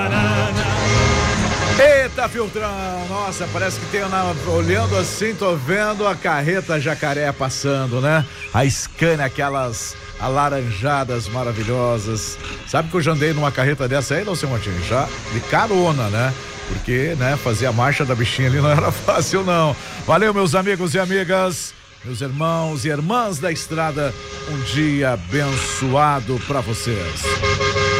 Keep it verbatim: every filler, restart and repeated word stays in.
Eita, Filtrão, nossa, parece que tem, na, olhando assim, tô vendo a carreta jacaré passando, né? A Scania, aquelas alaranjadas maravilhosas. Sabe que eu já andei numa carreta dessa aí, não, seu Martins? Já de carona, né? Porque, né, fazer a marcha da bichinha ali não era fácil, não. Valeu, meus amigos e amigas, meus irmãos e irmãs da estrada, um dia abençoado pra vocês.